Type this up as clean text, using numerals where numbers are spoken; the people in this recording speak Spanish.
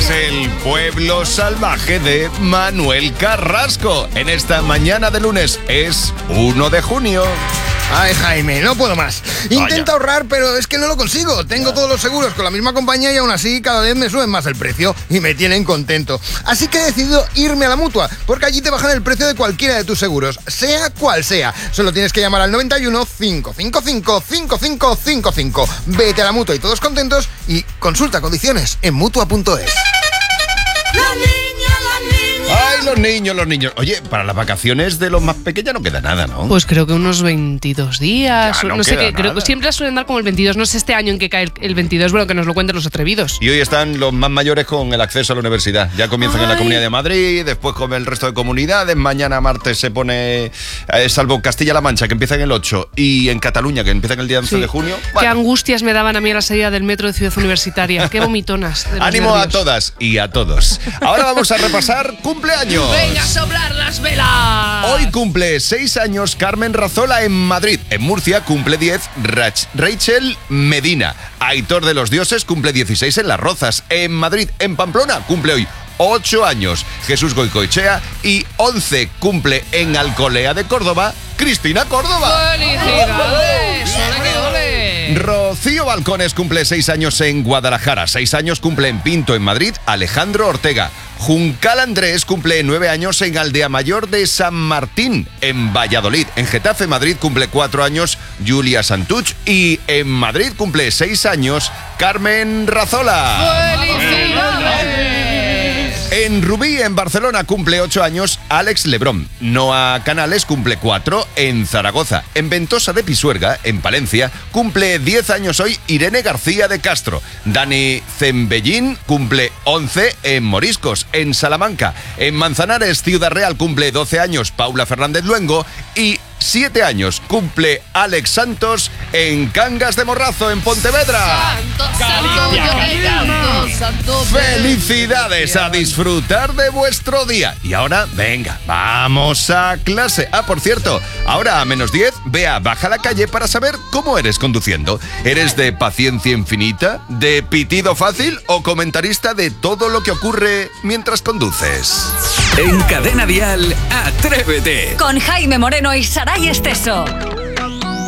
el pueblo salvaje de Manuel Carrasco. En esta mañana de lunes es 1 de junio. Ay, Jaime, no puedo más. Intento ahorrar, pero es que no lo consigo. Tengo todos los seguros con la misma compañía y aún así cada vez me suben más el precio y me tienen contento. Así que he decidido irme a la Mutua, porque allí te bajan el precio de cualquiera de tus seguros, sea cual sea. Solo tienes que llamar al 91 555 5555. Vete a la Mutua y todos contentos y consulta condiciones en Mutua.es. ¡Ay, los niños! Oye, para las vacaciones de los más pequeños no queda nada, ¿no? Pues creo que unos 22 días. Ya, no no sé qué. queda Creo que nada. siempre suelen dar como el 22. No sé este año en que cae el 22. Bueno, que nos lo cuenten los atrevidos. Y hoy están los más mayores con el acceso a la universidad. Ya comienzan en la Comunidad de Madrid, después con el resto de comunidades. Mañana martes se pone, salvo Castilla-La Mancha, que empieza en el 8, y en Cataluña, que empieza en el día 11 de junio. Qué Bueno, angustias me daban a mí a la salida del metro de Ciudad Universitaria. Qué vomitonas. de los ánimo a nervios. todas y a todos. Ahora vamos a repasar cumpleaños. ¡Venga a soplar las velas! Hoy cumple 6 años Carmen Razola en Madrid. En Murcia cumple 10 Rachel Medina. Aitor de los Dioses cumple 16 en Las Rozas. En Madrid, en Pamplona, cumple hoy 8 años Jesús Goicoechea. Y 11 cumple en Alcolea de Córdoba Cristina Córdoba. ¡Felicidades! ¡Ole que ole! Rocío Balcones cumple 6 años en Guadalajara. 6 años cumple en Pinto, en Madrid, Alejandro Ortega. Juncal Andrés cumple 9 años en Aldea Mayor de San Martín, en Valladolid. En Getafe, Madrid, cumple 4 años Julia Santuch. Y en Madrid cumple 6 años Carmen Razola. ¡Felicidades! En Rubí, en Barcelona, cumple 8 años Alex Lebrón. Noa Canales cumple 4 en Zaragoza. En Ventosa de Pisuerga, en Palencia, cumple 10 años hoy Irene García de Castro. Dani Zembellín cumple 11 en Moriscos. En Salamanca, en Manzanares, Ciudad Real, cumple 12 años Paula Fernández Luengo. Y 7 años cumple Alex Santos en Cangas de Morrazo, en Pontevedra. ¡Felicidades! A disfrutar de vuestro día. Y ahora, venga, vamos a clase. Por cierto, ahora a -10, baja a la calle para saber cómo eres conduciendo. ¿Eres de paciencia infinita, de pitido fácil o comentarista de todo lo que ocurre mientras conduces? En Cadena Dial, Atrévete. Con Jaime Moreno y Saray Esteso.